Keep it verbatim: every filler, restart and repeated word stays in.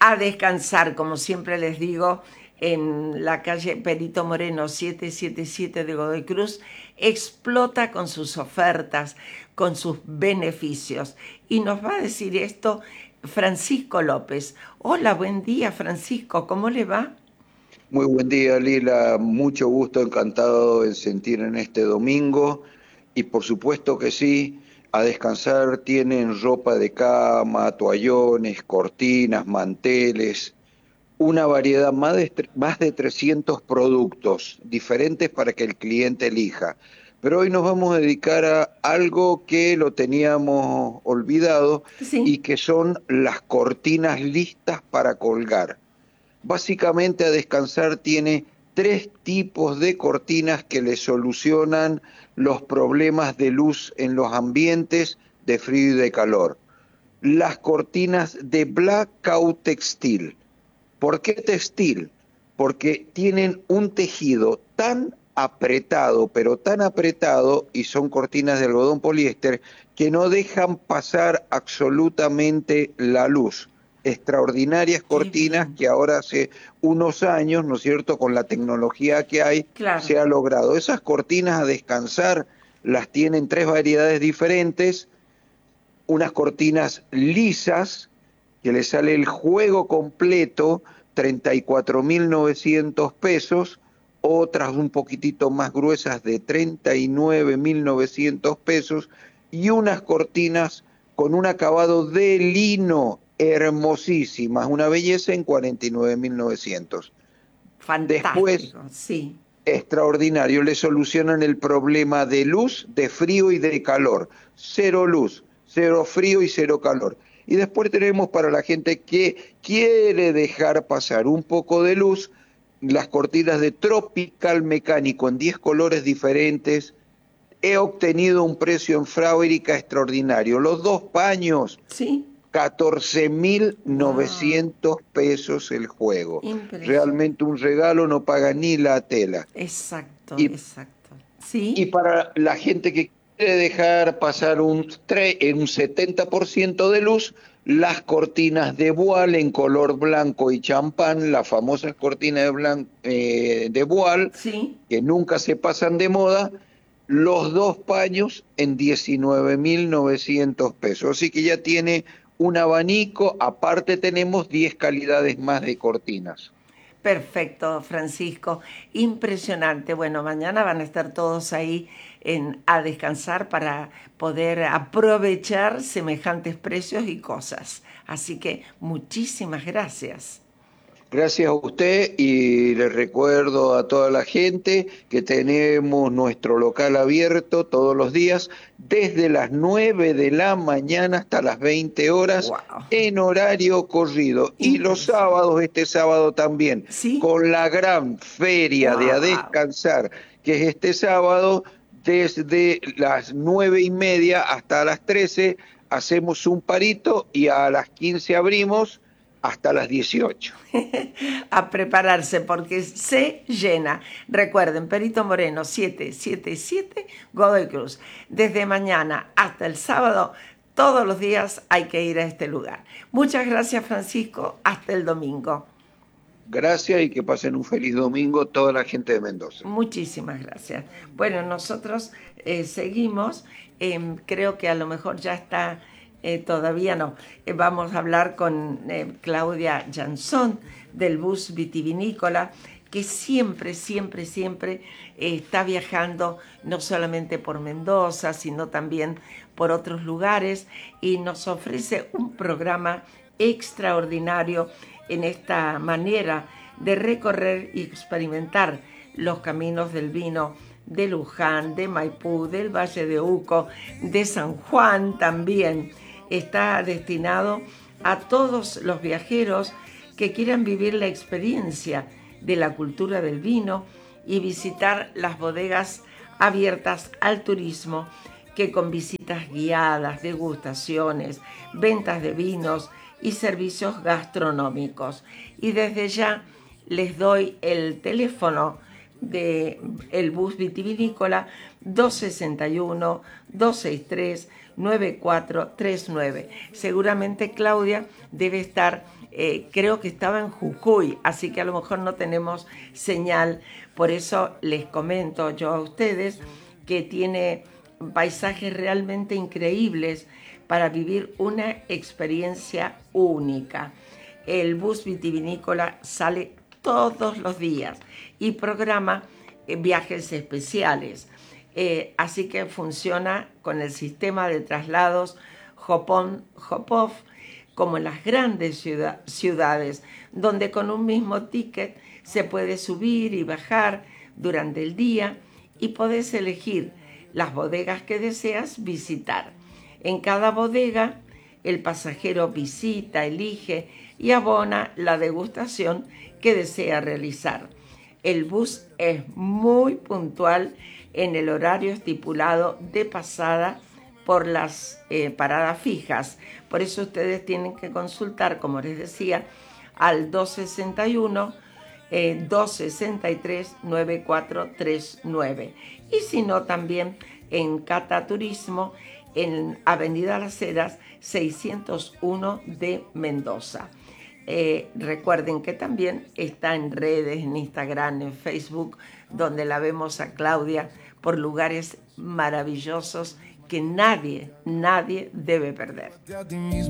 a descansar, como siempre les digo, en la calle Perito Moreno setecientos setenta y siete de Godoy Cruz, explota con sus ofertas, con sus beneficios. Y nos va a decir esto Francisco López. Hola, buen día, Francisco, ¿cómo le va? Muy buen día, Lila. Mucho gusto, encantado en sentir en este domingo. Y por supuesto que sí, a descansar tienen ropa de cama, toallones, cortinas, manteles, una variedad más de, más de trescientos productos diferentes para que el cliente elija. Pero hoy nos vamos a dedicar a algo que lo teníamos olvidado y Sí. que son las cortinas listas para colgar. Básicamente a descansar tiene tres tipos de cortinas que le solucionan los problemas de luz en los ambientes de frío y de calor. Las cortinas de Blackout Textil. ¿Por qué textil? Porque tienen un tejido tan apretado, pero tan apretado, y son cortinas de algodón poliéster, que no dejan pasar absolutamente la luz. Extraordinarias Qué cortinas bien. que ahora hace unos años, ¿no es cierto?, con la tecnología que hay, Claro. se ha logrado. Esas cortinas a descansar las tienen tres variedades diferentes, unas cortinas lisas, que le sale el juego completo, treinta y cuatro mil novecientos pesos, otras un poquitito más gruesas de treinta y nueve mil novecientos pesos, y unas cortinas con un acabado de lino hermosísimas, una belleza en cuarenta y nueve mil novecientos. Después, Fantástico, sí. extraordinario, le solucionan el problema de luz, de frío y de calor. Cero luz, cero frío y cero calor. Y después tenemos para la gente que quiere dejar pasar un poco de luz, las cortinas de Tropical Mecánico en diez colores diferentes. He obtenido un precio en Fábrica extraordinario. Los dos paños, Sí. catorce mil Wow. novecientos pesos el juego. Impresionante. Realmente un regalo, no paga ni la tela. Exacto, Y exacto. y Sí. para la gente que quiere dejar pasar un, un setenta por ciento de luz, las cortinas de voile en color blanco y champán, las famosas cortinas de, blan, eh, de voile, Sí. que nunca se pasan de moda, los dos paños en diecinueve mil novecientos pesos. Así que ya tiene un abanico, aparte tenemos diez calidades más de cortinas. Perfecto, Francisco. Impresionante. Bueno, mañana van a estar todos ahí en, a descansar para poder aprovechar semejantes precios y cosas. Así que muchísimas gracias. Gracias a usted y le recuerdo a toda la gente que tenemos nuestro local abierto todos los días desde las nueve de la mañana hasta las veinte horas Wow. en horario corrido. Y los Impresionante. sábados, este sábado también, ¿Sí? con la gran feria de a Wow. descansar, que es este sábado desde las nueve y media hasta las trece, hacemos un parito y a las quince abrimos hasta las dieciocho. A prepararse porque se llena. Recuerden, Perito Moreno setecientos setenta y siete, Godoy Cruz. Desde mañana hasta el sábado, todos los días hay que ir a este lugar. Muchas gracias, Francisco. Hasta el domingo. Gracias y que pasen un feliz domingo toda la gente de Mendoza. Muchísimas gracias. Bueno, nosotros eh, seguimos. Eh, creo que a lo mejor ya está, eh, todavía no. Eh, vamos a hablar con eh, Claudia Jansson del bus vitivinícola, que siempre, siempre, siempre eh, está viajando no solamente por Mendoza, sino también por otros lugares y nos ofrece un programa extraordinario en esta manera de recorrer y experimentar los caminos del vino de Luján, de Maipú, del Valle de Uco, de San Juan también. Está destinado a todos los viajeros que quieran vivir la experiencia de la cultura del vino y visitar las bodegas abiertas al turismo, que con visitas guiadas, degustaciones, ventas de vinos y servicios gastronómicos. Y desde ya les doy el teléfono de el bus vitivinícola dos sesenta y uno, dos sesenta y tres, nueve cuatro tres nueve. Seguramente Claudia debe estar Eh, creo que estaba en Jujuy, así que a lo mejor no tenemos señal. Por eso les comento yo a ustedes que tiene paisajes realmente increíbles para vivir una experiencia única. El bus vitivinícola sale todos los días y programa eh, viajes especiales. Eh, así que funciona con el sistema de traslados Hop-on, Hop-off, como en las grandes ciudad, ciudades, donde con un mismo ticket se puede subir y bajar durante el día y podés elegir las bodegas que deseas visitar. En cada bodega, el pasajero visita, elige y abona la degustación que desea realizar. El bus es muy puntual en el horario estipulado de pasada por las eh, paradas fijas. Por eso ustedes tienen que consultar, como les decía, al dos sesenta y uno, eh, dos sesenta y tres, nueve cuatro tres nueve. Y si no, también en Cata Turismo, en Avenida Las Heras, seiscientos uno de Mendoza. Eh, recuerden que también está en redes, en Instagram, en Facebook, donde la vemos a Claudia por lugares maravillosos que nadie, nadie debe perder.